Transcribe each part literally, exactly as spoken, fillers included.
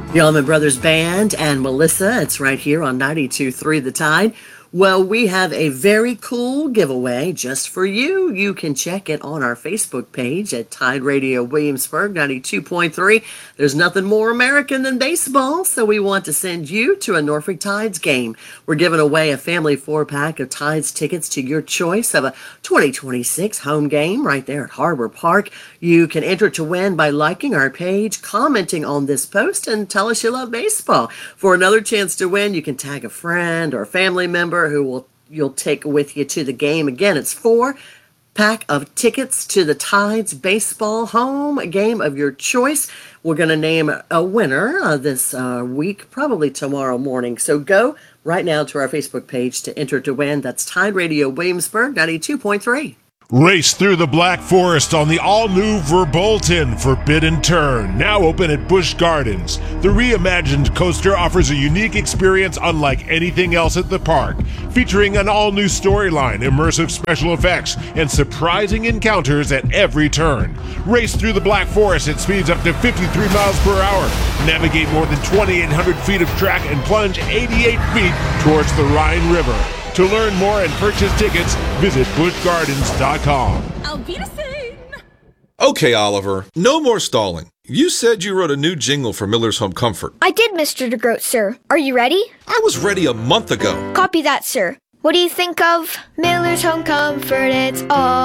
The Allman Brothers Band and Melissa. It's right here on ninety-two point three The Tide. Well, we have a very cool giveaway just for you. You can check it on our Facebook page at Tide Radio Williamsburg ninety-two point three. There's nothing more American than baseball, so we want to send you to a Norfolk Tides game. We're giving away a family four-pack of Tides tickets to your choice of a twenty twenty-six home game right there at Harbor Park. You can enter to win by liking our page, commenting on this post, and tell us you love baseball. For another chance to win, you can tag a friend or a family member who will you'll take with you to the game. Again, it's four pack of tickets to the Tides baseball home game of your choice. We're going to name a winner uh, this uh, week, probably tomorrow morning. So go right now to our Facebook page to enter to win. That's Tide Radio Williamsburg ninety-two point three. Race through the Black Forest on the all-new Verbolten Forbidden Turn, now open at Busch Gardens. The reimagined coaster offers a unique experience unlike anything else at the park, featuring an all-new storyline, immersive special effects, and surprising encounters at every turn. Race through the Black Forest at speeds up to fifty-three miles per hour, navigate more than twenty-eight hundred feet of track, and plunge eighty-eight feet towards the Rhine River. To learn more and purchase tickets, visit busch gardens dot com. Auf Wiedersehen! Okay, Oliver, no more stalling. You said you wrote a new jingle for Miller's Home Comfort. I did, Mister DeGroat, sir. Are you ready? I was ready a month ago. Copy that, sir. What do you think of Miller's Home Comfort? It's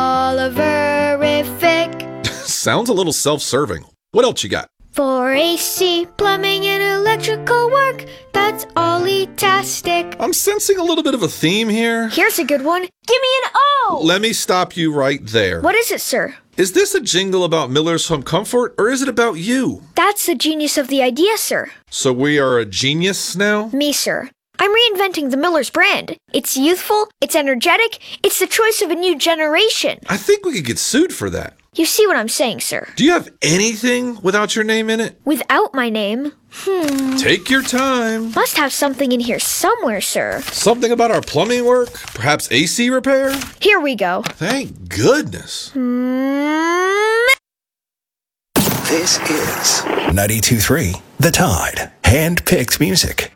Oliverific. Sounds a little self-serving. What else you got? For A C, plumbing, and electrical work, that's Ollie-tastic. I'm sensing a little bit of a theme here. Here's a good one. Give me an O! Let me stop you right there. What is it, sir? Is this a jingle about Miller's Home Comfort, or is it about you? That's the genius of the idea, sir. So we are a genius now? Me, sir. I'm reinventing the Miller's brand. It's youthful, it's energetic, it's the choice of a new generation. I think we could get sued for that. You see what I'm saying, sir. Do you have anything without your name in it? Without my name? Hmm. Take your time. Must have something in here somewhere, sir. Something about our plumbing work? Perhaps A C repair? Here we go. Thank goodness. Hmm. This is ninety-two point three The Tide. Hand-picked music.